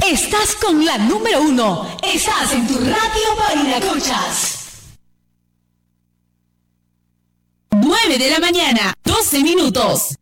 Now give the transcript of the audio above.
Estás con la número 1. Estás en tu radio Barinacochas. 9 de la mañana, 12 minutos.